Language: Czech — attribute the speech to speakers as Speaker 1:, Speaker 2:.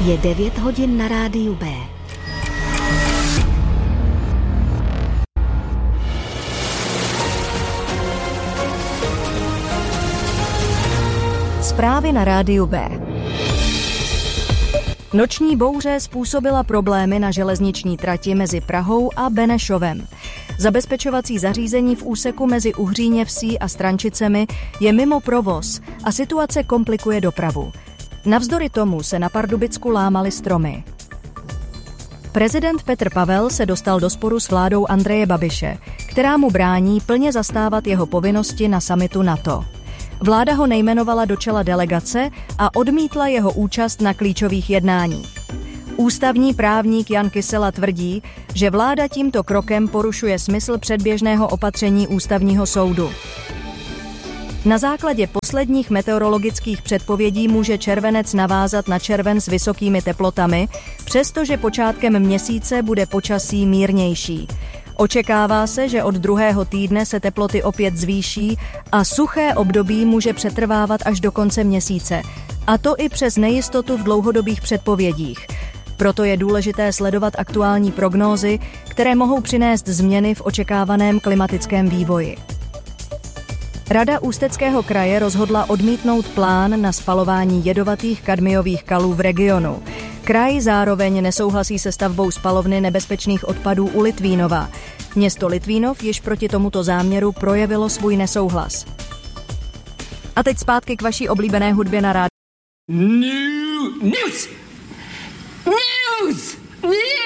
Speaker 1: Je 9 hodin na rádiu B. Zprávy na rádiu B. Noční bouře způsobila problémy na železniční trati mezi Prahou a Benešovem. Zabezpečovací zařízení v úseku mezi Uhříněvsí a Strančicemi je mimo provoz a situace komplikuje dopravu. Navzdory tomu se na Pardubicku lámaly stromy. Prezident Petr Pavel se dostal do sporu s vládou Andreje Babiše, která mu brání plně zastávat jeho povinnosti na summitu NATO. Vláda ho nejmenovala do čela delegace a odmítla jeho účast na klíčových jednáních. Ústavní právník Jan Kysela tvrdí, že vláda tímto krokem porušuje smysl předběžného opatření Ústavního soudu. Na základě posledních meteorologických předpovědí může červenec navázat na červen s vysokými teplotami, přestože počátkem měsíce bude počasí mírnější. Očekává se, že od druhého týdne se teploty opět zvýší a suché období může přetrvávat až do konce měsíce, a to i přes nejistotu v dlouhodobých předpovědích. Proto je důležité sledovat aktuální prognózy, které mohou přinést změny v očekávaném klimatickém vývoji. Rada Ústeckého kraje rozhodla odmítnout plán na spalování jedovatých kadmiových kalů v regionu. Kraj zároveň nesouhlasí se stavbou spalovny nebezpečných odpadů u Litvínova. Město Litvínov již proti tomuto záměru projevilo svůj nesouhlas. A teď zpátky k vaší oblíbené hudbě na rádiu.
Speaker 2: News!